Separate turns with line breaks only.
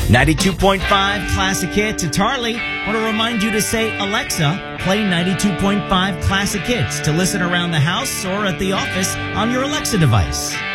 92.5 Classic Hits. It's Harley. I want to remind you to say, Alexa, play 92.5 Classic Hits to listen around the house or at the office on your Alexa device.